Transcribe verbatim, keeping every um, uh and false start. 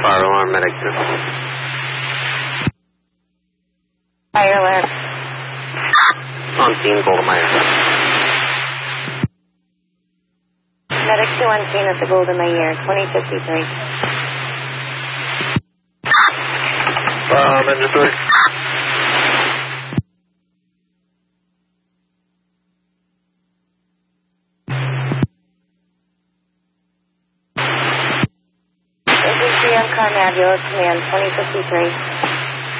Fire alarm, medic two. Fire left. On scene, Golden Meyer. Medic two on scene at the Golden Meyer, twenty fifty-three. Um, engine three. Engine three on car nebulous command, twenty fifty-three.